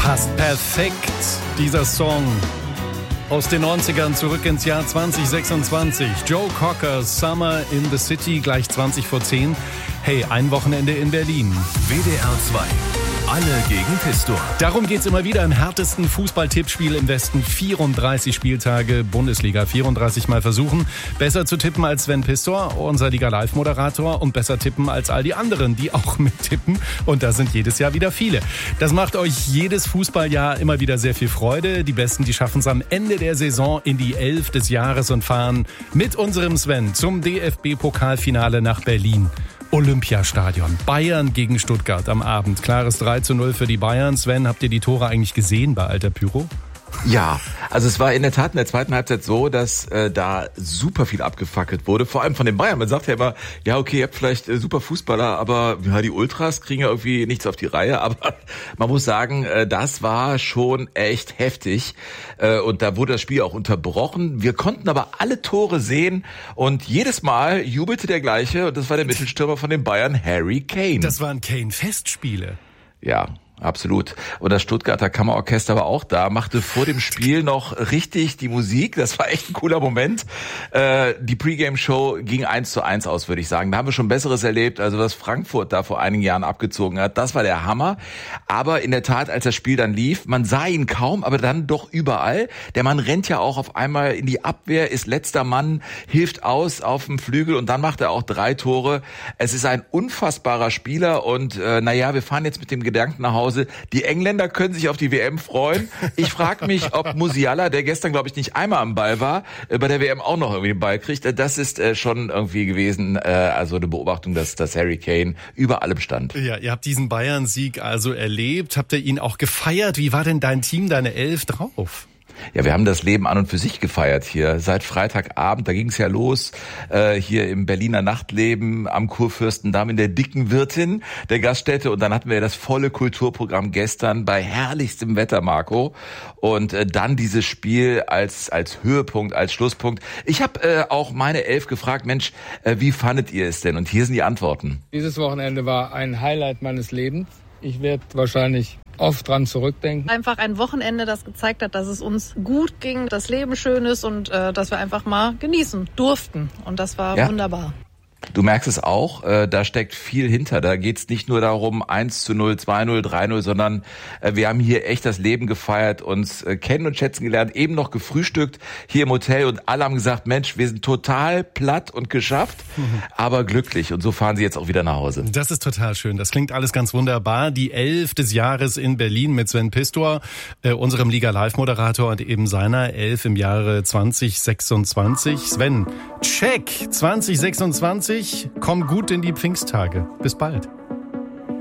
Passt perfekt, dieser Song. Aus den 90ern zurück ins Jahr 2026. Joe Cocker, Summer in the City, gleich 20 vor 10. Hey, ein Wochenende in Berlin. WDR 2. Alle gegen Pistor. Darum geht's immer wieder im härtesten Fußball-Tippspiel im Westen. 34 Spieltage Bundesliga, 34 Mal versuchen, besser zu tippen als Sven Pistor, unser Liga-Live-Moderator, und besser tippen als all die anderen, die auch mittippen. Und da sind jedes Jahr wieder viele. Das macht euch jedes Fußballjahr immer wieder sehr viel Freude. Die Besten, die schaffen es am Ende der Saison in die 11 des Jahres und fahren mit unserem Sven zum DFB-Pokalfinale nach Berlin. Olympiastadion. Bayern gegen Stuttgart am Abend. Klares 3:0 für die Bayern. Sven, habt ihr die Tore eigentlich gesehen bei Alter Pyro? Ja, also es war in der Tat in der zweiten Halbzeit so, dass da super viel abgefackelt wurde, vor allem von den Bayern. Man sagt ja immer, ja okay, ihr habt vielleicht super Fußballer, aber ja, die Ultras kriegen ja irgendwie nichts auf die Reihe. Aber man muss sagen, das war schon echt heftig und da wurde das Spiel auch unterbrochen. Wir konnten aber alle Tore sehen und jedes Mal jubelte der gleiche, und das war der Mittelstürmer von den Bayern, Harry Kane. Das waren Kane-Festspiele. Ja. Absolut. Und das Stuttgarter Kammerorchester war auch da, machte vor dem Spiel noch richtig die Musik. Das war echt ein cooler Moment. Die Pre-Game-Show ging 1:1 aus, würde ich sagen. Da haben wir schon Besseres erlebt. Also was Frankfurt da vor einigen Jahren abgezogen hat, das war der Hammer. Aber in der Tat, als das Spiel dann lief, man sah ihn kaum, aber dann doch überall. Der Mann rennt ja auch auf einmal in die Abwehr, ist letzter Mann, hilft aus auf dem Flügel und dann macht er auch 3 Tore. Es ist ein unfassbarer Spieler und wir fahren jetzt mit dem Gedanken nach Hause. Die Engländer können sich auf die WM freuen. Ich frage mich, ob Musiala, der gestern, glaube ich, nicht einmal am Ball war, bei der WM auch noch irgendwie den Ball kriegt. Das ist schon irgendwie gewesen, also eine Beobachtung, dass Harry Kane über allem stand. Ja, ihr habt diesen Bayern-Sieg also erlebt. Habt ihr ihn auch gefeiert? Wie war denn dein Team, deine 11 drauf? Ja, wir haben das Leben an und für sich gefeiert hier. Seit Freitagabend, da ging es ja los, hier im Berliner Nachtleben am Kurfürstendamm in der Dicken Wirtin, der Gaststätte. Und dann hatten wir das volle Kulturprogramm gestern bei herrlichstem Wetter, Marco. Und dann dieses Spiel als Höhepunkt, als Schlusspunkt. Ich habe auch meine 11 gefragt, Mensch, wie fandet ihr es denn? Und hier sind die Antworten. Dieses Wochenende war ein Highlight meines Lebens. Ich werde wahrscheinlich oft dran zurückdenken. Einfach ein Wochenende, das gezeigt hat, dass es uns gut ging, das Leben schön ist und dass wir einfach mal genießen durften. Und das war wunderbar. Du merkst es auch, da steckt viel hinter. Da geht's nicht nur darum 1:0, 2:0, 3:0, sondern wir haben hier echt das Leben gefeiert, uns kennen und schätzen gelernt, eben noch gefrühstückt hier im Hotel und alle haben gesagt, Mensch, wir sind total platt und geschafft, aber glücklich. Und so fahren sie jetzt auch wieder nach Hause. Das ist total schön. Das klingt alles ganz wunderbar. Die 11 des Jahres in Berlin mit Sven Pistor, unserem Liga-Live-Moderator, und eben seiner 11 im Jahre 2026. Sven, check 2026. Komm gut in die Pfingsttage. Bis bald.